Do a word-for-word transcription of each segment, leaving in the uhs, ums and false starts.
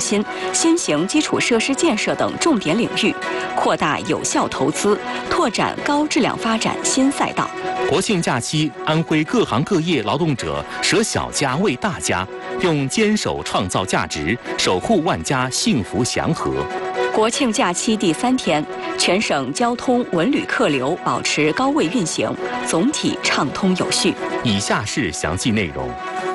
新、新型基础设施建设等重点领域，扩大有效投资，拓展高质量发展新赛道。 国庆假期，安徽各行各业劳动者舍小家为大家，用坚守创造价值，守护万家幸福祥和。 国庆假期第三天，全省交通文旅客流保持高位运行，总体畅通有序。 以下是详细内容。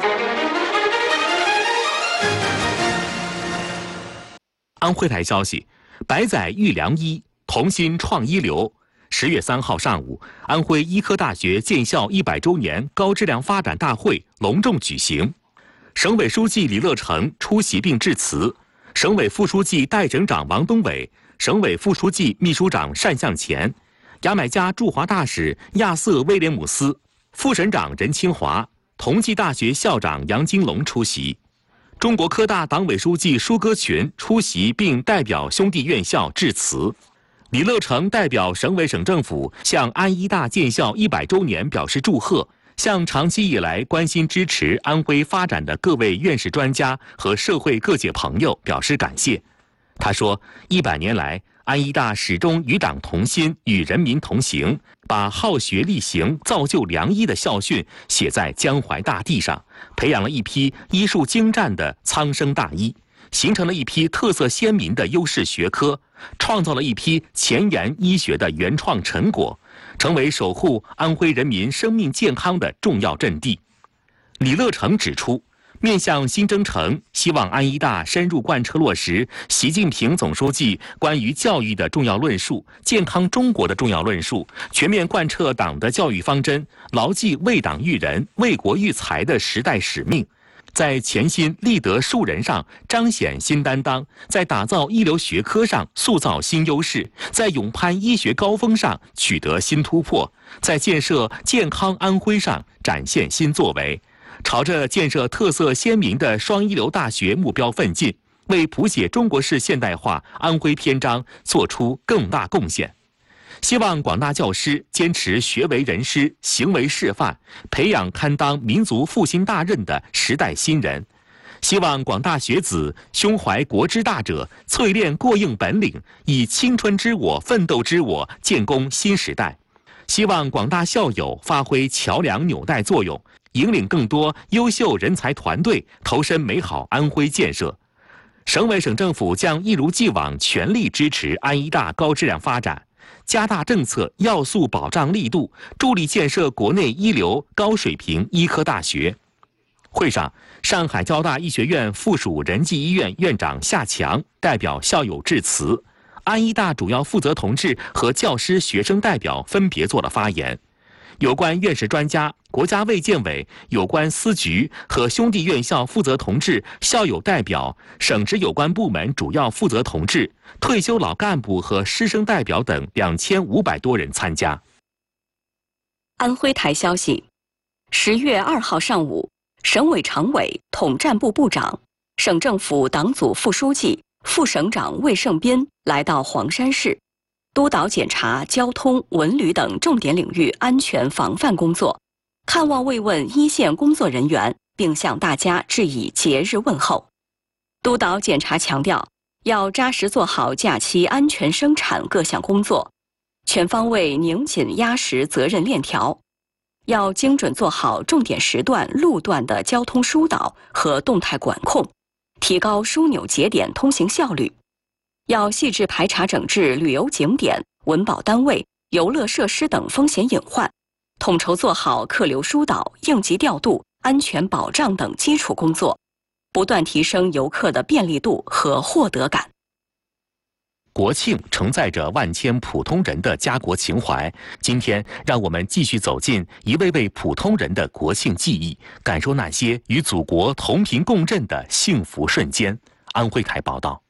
安徽台消息，百载育良医，同心创医流。十月三号上午，安徽医科大学建校一百周年高质量发展大会隆重举行，省委书记李乐成出席并致辞，省委副书记、代省长王东伟、省委副书记、秘书长单向前、牙买加驻华大使亚瑟·威廉姆斯、副省长任清华、同济大学校长杨金龙出席。中国科大党委书记舒歌群出席并代表兄弟院校致辞。李乐成代表省委省政府向安医大建校一百周年表示祝贺，向长期以来关心支持安徽发展的各位院士专家和社会各界朋友表示感谢。他说，一百年来，安医大始终与党同心，与人民同行，把好学力行、造就良医的校训写在江淮大地上，培养了一批医术精湛的苍生大医，形成了一批特色鲜明的优势学科，创造了一批前沿医学的原创成果，成为守护安徽人民生命健康的重要阵地。李乐成指出，面向新征程，希望安医大深入贯彻落实习近平总书记关于教育的重要论述、健康中国的重要论述，全面贯彻党的教育方针，牢记为党育人、为国育才的时代使命，在潜心立德树人上彰显新担当，在打造一流学科上塑造新优势，在勇攀医学高峰上取得新突破，在建设健康安徽上展现新作为，朝着建设特色鲜明的双一流大学目标奋进，为谱写中国式现代化安徽篇章做出更大贡献。希望广大教师坚持学为人师、行为示范，培养堪当民族复兴大任的时代新人。希望广大学子胸怀国之大者，淬炼过硬本领，以青春之我、奋斗之我建功新时代。希望广大校友发挥桥梁纽带作用，引领更多优秀人才团队投身美好安徽建设。省委省政府将一如既往全力支持安医大高质量发展，加大政策要素保障力度，助力建设国内一流高水平医科大学。会上，上海交大医学院附属仁济医院院长夏强代表校友致辞，安医大主要负责同志和教师、学生代表分别做了发言。有关院士专家、国家卫健委有关司局和兄弟院校负责同志、校友代表、省直有关部门主要负责同志、退休老干部和师生代表等两千五百多人参加。 安徽台消息，十月二号上午，省委常委、统战部部长、省政府党组副书记、副省长魏胜斌来到黄山市，督导检查交通、文旅等重点领域安全防范工作，看望慰问一线工作人员，并向大家致以节日问候。督导检查强调，要扎实做好假期安全生产各项工作，全方位拧紧压实责任链条，要精准做好重点时段、路段的交通疏导和动态管控，提高枢纽节点通行效率。要细致排查整治旅游景点、文保单位、游乐设施等风险隐患，统筹做好客流疏导、应急调度、安全保障等基础工作，不断提升游客的便利度和获得感。 国庆承载着万千普通人的家国情怀，今天让我们继续走进一位位普通人的国庆记忆，感受那些与祖国同频共振的幸福瞬间。安徽台报道。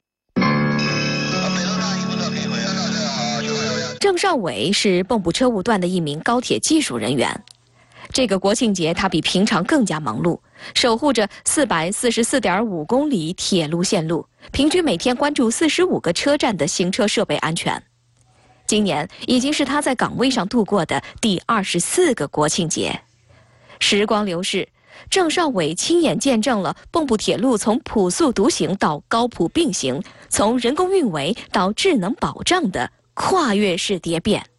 郑少伟是蚌埠车务段的一名高铁技术人员。这个国庆节，他比平常更加忙碌，守护着四百四十四点五公里铁路线路，平均每天关注四十五个车站的行车设备安全。今年已经是他在岗位上度过的第二十四个国庆节。时光流逝， 郑少伟亲眼见证了蚌埠铁路从朴素独行到高铺并行，从人工运维到智能保障的跨越式蝶变。